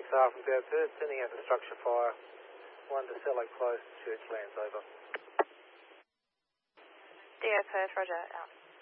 SAR from Go Perth, sending out the structure fire. 1 to Cello close, Churchlands, over. DO Perth, roger, out.